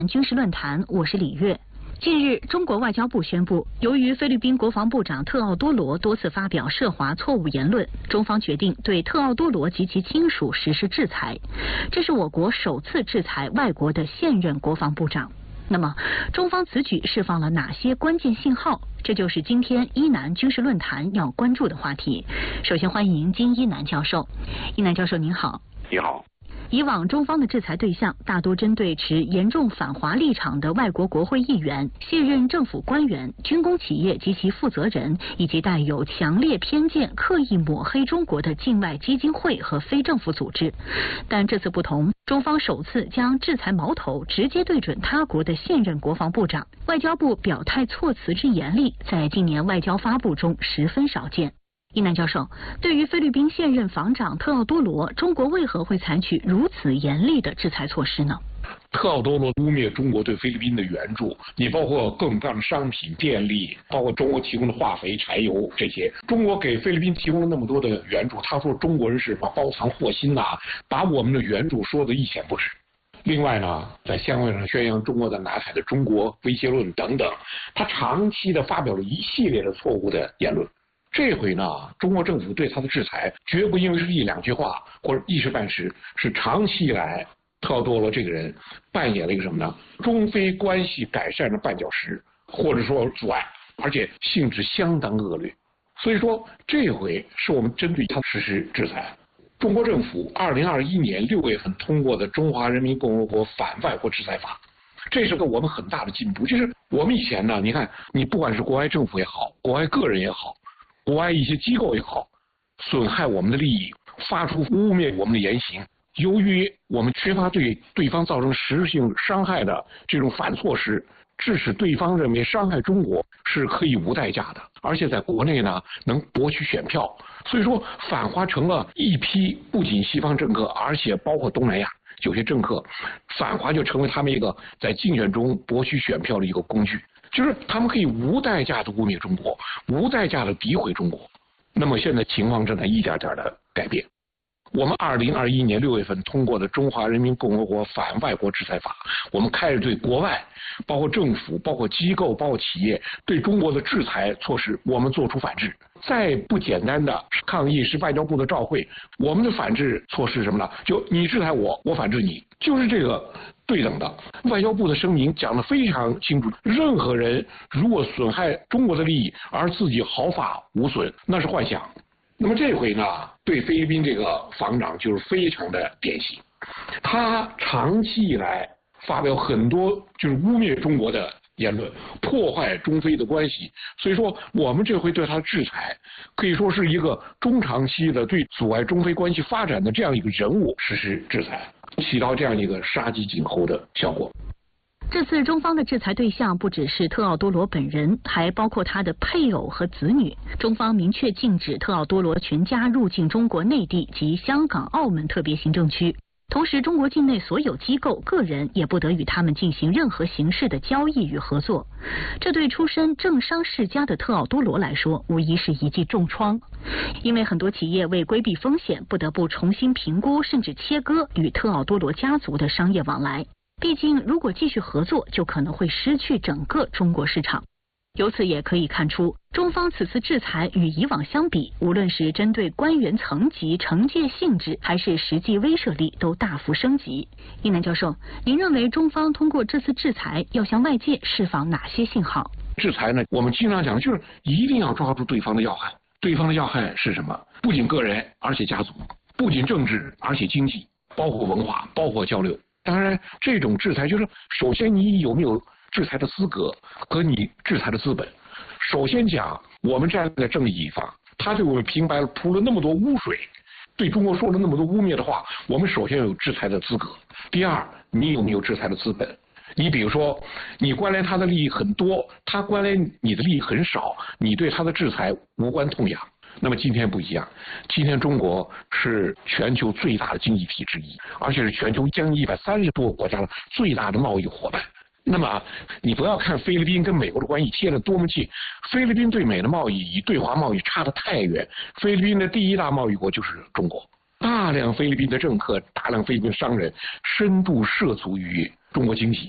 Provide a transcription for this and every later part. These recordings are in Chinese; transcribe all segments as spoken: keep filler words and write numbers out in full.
军事论坛，我是李月。近日，中国外交部宣布，由于菲律宾国防部长特奥多罗多次发表涉华错误言论，中方决定对特奥多罗及其亲属实施制裁。这是我国首次制裁外国的现任国防部长。那么，中方此举释放了哪些关键信号？这就是今天伊南军事论坛要关注的话题。首先欢迎金一南教授。伊南教授您好。 你好。 以往中方的制裁对象大多针对持严重反华立场的外国国会议员、现任政府官员、军工企业及其负责人，以及带有强烈偏见、刻意抹黑中国的境外基金会和非政府组织。但这次不同，中方首次将制裁矛头直接对准他国的现任国防部长，外交部表态措辞之严厉，在近年外交发布中十分少见。伊南教授，对于菲律宾现任防长特奥多罗，中国为何会采取如此严厉的制裁措施呢？ 特奥多罗污蔑中国对菲律宾的援助，你包括各种各样的商品、电力，包括中国提供的化肥、柴油这些，中国给菲律宾提供了那么多的援助，他说中国人是什么包藏祸心呐、啊，把我们的援助说得一钱不值。另外呢，在香港上宣扬中国的南海的中国威胁论等等，他长期的发表了一系列的错误的言论。这回呢，中国政府对他的制裁绝不因为是一两句话或者一时半时，是长期以来特奥多罗这个人扮演了一个什么呢？中非关系改善的绊脚石，或者说阻碍，而且性质相当恶劣。所以说，这回是我们针对他实施制裁。中国政府二零二一年六月份通过的《中华人民共和国反外国制裁法》，这是个我们很大的进步。就是我们以前呢，你看，你不管是国外政府也好，国外个人也好，国外一些机构也好，损害我们的利益，发出污蔑我们的言行，由于我们缺乏对对方造成实质性伤害的这种反措施，致使对方认为伤害中国是可以无代价的，而且在国内呢能博取选票。所以说，反华成了一批不仅西方政客，而且包括东南亚有些政客，反华就成为他们一个在竞选中博取选票的一个工具。就是他们可以无代价的污蔑中国，无代价的诋毁中国。那么现在情况正在一点点的改变。我们二零二一年六月份通过的《中华人民共和国反外国制裁法》，我们开始对国外，包括政府、包括机构、包括企业对中国的制裁措施，我们做出反制。再不简单的抗议是外交部的照会，我们的反制措施是什么呢？就你制裁我，我反制你，就是这个对等的。外交部的声明讲得非常清楚，任何人如果损害中国的利益而自己毫发无损，那是幻想。那么这回呢，对菲律宾这个防长就是非常的典型，他长期以来发表很多就是污蔑中国的言论，破坏中非的关系。所以说，我们这回对他的制裁，可以说是一个中长期的对阻碍中非关系发展的这样一个人物实施制裁，起到这样一个杀鸡儆猴的效果。 这次中方的制裁对象不只是特奥多罗本人，还包括他的配偶和子女。中方明确禁止特奥多罗全家入境中国内地及香港、澳门特别行政区。同时，中国境内所有机构、个人也不得与他们进行任何形式的交易与合作。这对出身政商世家的特奥多罗来说，无疑是一记重创。因为很多企业为规避风险，不得不重新评估甚至切割与特奥多罗家族的商业往来。毕竟，如果继续合作，就可能会失去整个中国市场。由此也可以看出，中方此次制裁与以往相比，无论是针对官员层级、惩戒性质，还是实际威慑力，都大幅升级。伊南教授，您认为中方通过这次制裁要向外界释放哪些信号？ 制裁呢，我们经常讲，就是一定要抓住对方的要害。对方的要害是什么？不仅个人，而且家族；不仅政治，而且经济，包括文化，包括交流。当然，这种制裁就是首先你有没有制裁的资格和你制裁的资本。首先讲，我们站在正义一方，他对我们平白铺了那么多污水，对中国说了那么多污蔑的话，我们首先有制裁的资格。第二，你有没有制裁的资本？你比如说，你关联他的利益很多，他关联你的利益很少，你对他的制裁无关痛痒。那么今天不一样，今天中国是全球最大的经济体之一，而且是全球将近一百三十多个国家的最大的贸易伙伴。那么你不要看菲律宾跟美国的关系贴得多么近，菲律宾对美的贸易以对华贸易差得太远，菲律宾的第一大贸易国就是中国。大量菲律宾的政客，大量菲律宾商人深度涉足于中国经济，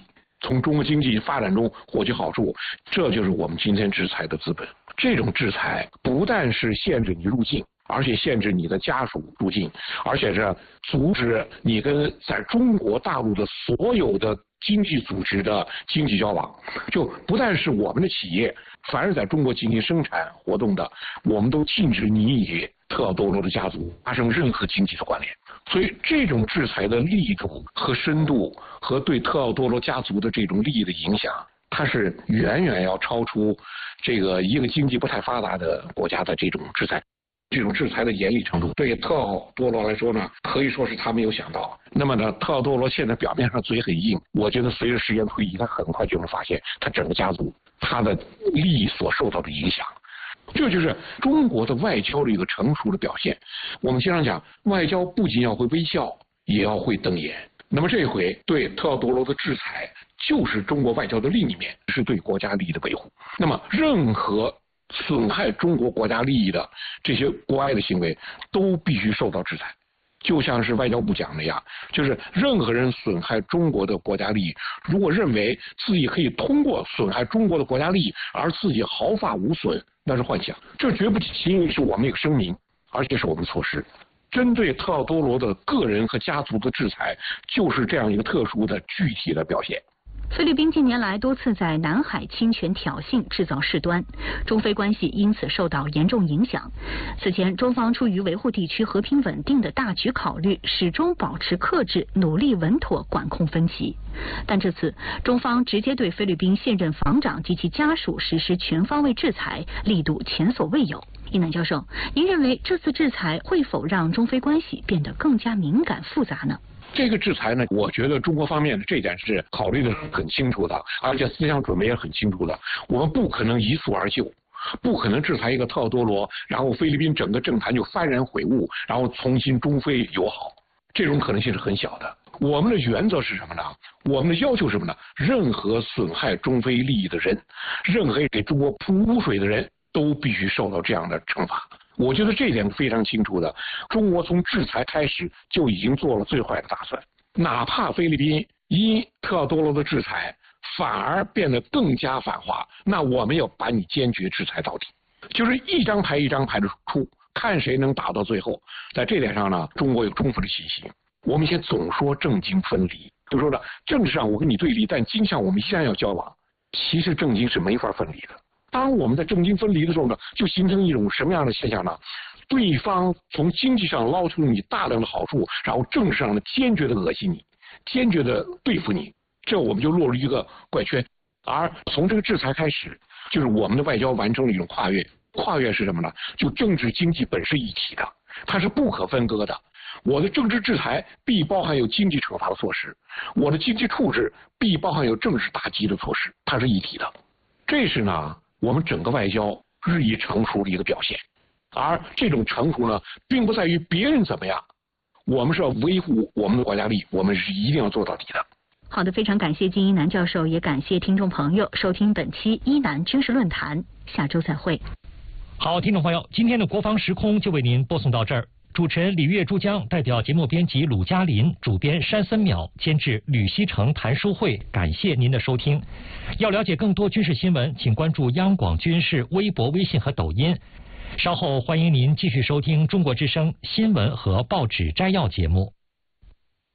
从中国经济发展中获取好处，这就是我们今天制裁的资本。这种制裁不但是限制你入境，而且限制你的家属入境，而且是阻止你跟在中国大陆的所有的经济组织的经济交往。就不但是我们的企业，凡是在中国进行生产活动的，我们都禁止你与特奥多罗的家族发生任何经济的关联。所以这种制裁的力度和深度和对特奥多罗家族的这种利益的影响，它是远远要超出这个一个经济不太发达的国家的这种制裁。这种制裁的严厉程度，对特奥多罗来说呢，可以说是他没有想到。那么呢，特奥多罗现在表面上嘴很硬，我觉得随着时间推移，他很快就能发现他整个家族他的利益所受到的影响。这就是中国的外交的一个成熟的表现。我们经常讲，外交不仅要会微笑，也要会瞪眼。那么这回对特奥多罗的制裁，就是中国外交的另一面，是对国家利益的维护。那么任何损害中国国家利益的这些国外的行为，都必须受到制裁。就像是外交部讲的呀，就是任何人损害中国的国家利益，如果认为自己可以通过损害中国的国家利益而自己毫发无损，那是幻想。这绝不仅仅是我们一个声明，而且是我们的措施。针对特奥多罗的个人和家族的制裁，就是这样一个特殊的具体的表现。 菲律宾近年来多次在南海侵权挑衅，制造事端，中菲关系因此受到严重影响。此前，中方出于维护地区和平稳定的大局考虑，始终保持克制，努力稳妥管控分歧。但这次，中方直接对菲律宾现任防长及其家属实施全方位制裁，力度前所未有。一南教授，您认为这次制裁会否让中菲关系变得更加敏感复杂呢？ 这个制裁呢，我觉得中国方面的这点是考虑的很清楚的，而且思想准备也很清楚的。我们不可能一蹴而就，不可能制裁一个特奥多罗，然后菲律宾整个政坛就幡然悔悟，然后重新中菲友好，这种可能性是很小的。我们的原则是什么呢？我们的要求是什么呢？任何损害中菲利益的人，任何给中国泼污水的人，都必须受到这样的惩罚。我觉得这一点非常清楚的，中国从制裁开始就已经做了最坏的打算，哪怕菲律宾因特奥多罗的制裁反而变得更加反华，那我们要把你坚决制裁到底，就是一张牌一张牌的出，看谁能打到最后。在这点上呢，中国有充分的信心。我们以前总说政经分离，就说呢，政治上我跟你对立，但经上我们依然要交往。其实政经是没法分离的。当我们在政经分离的时候呢，就形成一种什么样的现象呢？对方从经济上捞出你大量的好处，然后政治上呢坚决的恶心你，坚决的对付你，这我们就落入一个怪圈。而从这个制裁开始，就是我们的外交完成了一种跨越。跨越是什么呢？就政治经济本是一体的，它是不可分割的。我的政治制裁必包含有经济惩罚的措施，我的经济处置必包含有政治打击的措施，它是一体的。这是呢我们整个外交日益成熟的一个表现。而这种成熟呢，并不在于别人怎么样，我们是要维护我们的国家利益，我们是一定要做到底的。 好的，非常感谢金一南教授，也感谢听众朋友收听本期一南军事论坛，下周再会。 好，听众朋友，今天的国防时空就为您播送到这儿。主持人李月珠江代表节目编辑鲁嘉林，主编山森淼，监制吕锡成、谭书慧，感谢您的收听。要了解更多军事新闻，请关注央广军事微博、微信和抖音。稍后欢迎您继续收听中国之声新闻和报纸摘要节目。